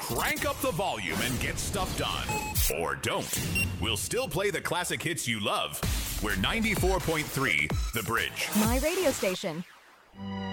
crank up the volume and get stuff done. Or don't. We'll still play the classic hits you love. We're 94.3 The Bridge. My radio station.